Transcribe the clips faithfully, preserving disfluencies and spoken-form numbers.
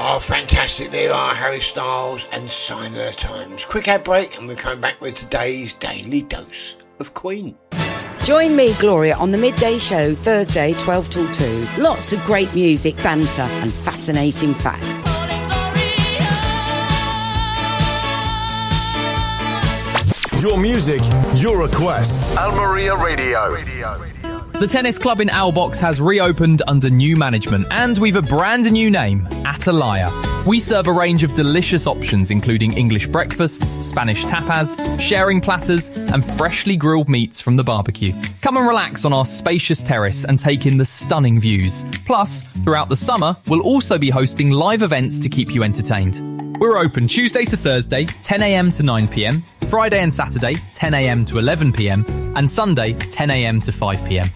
Oh, fantastic. There are Harry Styles and Sign of the Times. Quick ad break and we'll come back with today's Daily Dose of Queen. Join me, Gloria, on the Midday Show, Thursday, twelve till two. Lots of great music, banter and fascinating facts. Your music, your requests. Almeria Radio. The tennis club in Albox has reopened under new management, and we've a brand new name, Atalaya. We serve a range of delicious options, including English breakfasts, Spanish tapas, sharing platters, and freshly grilled meats from the barbecue. Come and relax on our spacious terrace and take in the stunning views. Plus, throughout the summer, we'll also be hosting live events to keep you entertained. We're open Tuesday to Thursday, ten a.m. to nine p.m, Friday and Saturday, ten a.m. to eleven p.m, and Sunday, ten a.m. to five p.m.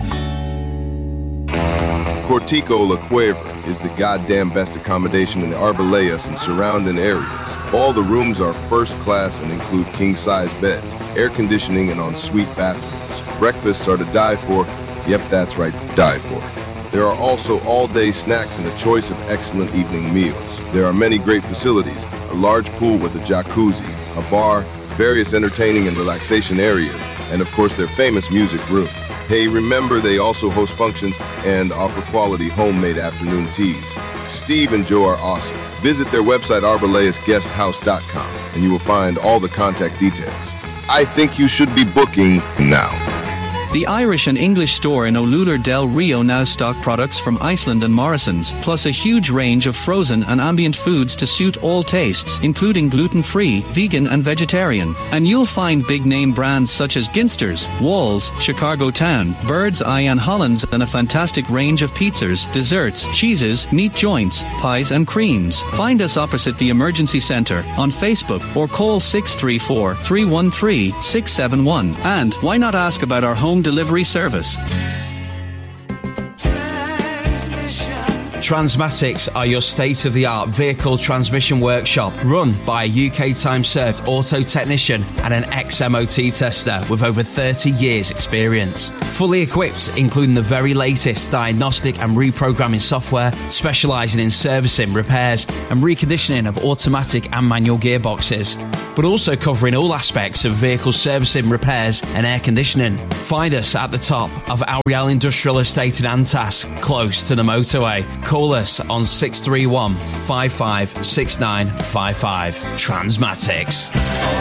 Cortico La Cueva is the goddamn best accommodation in the Arbelayas and surrounding areas. All the rooms are first class and include king-size beds, air conditioning, and ensuite bathrooms. Breakfasts are to die for. Yep, that's right, die for. There are also all-day snacks and a choice of excellent evening meals. There are many great facilities, a large pool with a jacuzzi, a bar, various entertaining and relaxation areas, and of course their famous music room. Hey, remember they also host functions and offer quality homemade afternoon teas. Steve and Joe are awesome. Visit their website arbelayas guest house dot com and you will find all the contact details. I think you should be booking now. The Irish and English store in Olular del Rio now stock products from Iceland and Morrison's, plus a huge range of frozen and ambient foods to suit all tastes, including gluten-free, vegan and vegetarian. And you'll find big-name brands such as Ginsters, Walls, Chicago Town, Bird's Eye and Hollands, and a fantastic range of pizzas, desserts, cheeses, meat joints, pies and creams. Find us opposite the Emergency Centre on Facebook or call six three four, three one three, six seven one. And why not ask about our home delivery service? Transmatics are your state-of-the-art vehicle transmission workshop run by a U K time-served auto technician and an ex-M O T tester with over thirty years experience. Fully equipped, including the very latest diagnostic and reprogramming software, specialising in servicing, repairs and reconditioning of automatic and manual gearboxes, but also covering all aspects of vehicle servicing, repairs and air conditioning. Find us at the top of Ariel Industrial Estate in Antas, close to the motorway. Call us on six three one, five five six nine five five. Transmatics.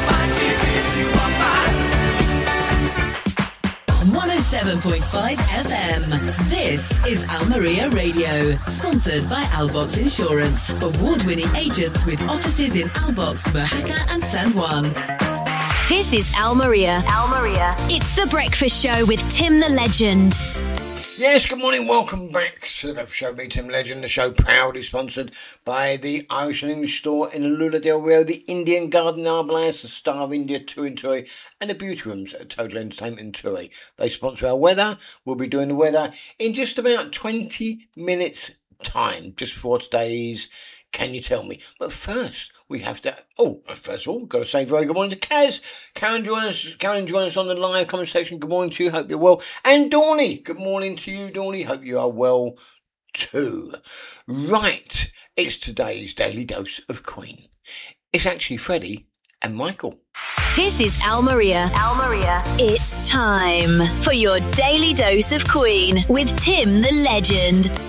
one oh seven point five F M. This is Almeria Radio, sponsored by Albox Insurance. Award-winning agents with offices in Albox, Mojaca and San Juan. This is Almeria. Almeria. It's The Breakfast Show with Tim the Legend. Yes, good morning. Welcome back to the Breakfast Show. Me, Tim Legend. The show proudly sponsored by the Irish and English store in Lula del Rio, the Indian Garden Arbelayas, the Star of India Tour in Tui, and the Beauty Rooms at Total Entertainment in Tui. They sponsor our weather. We'll be doing the weather in just about twenty minutes time, just before today's Can You Tell Me? But first, we have to... Oh, first of all, we've got to say very good morning to Kaz. Karen, join us, Karen, join us on the live comment section. Good morning to you. Hope you're well. And Dawny, good morning to you, Dawny. Hope you are well too. Right, it's today's Daily Dose of Queen. It's actually Freddie and Michael. This is Almeria. Almeria. It's time for your Daily Dose of Queen with Tim the Legend.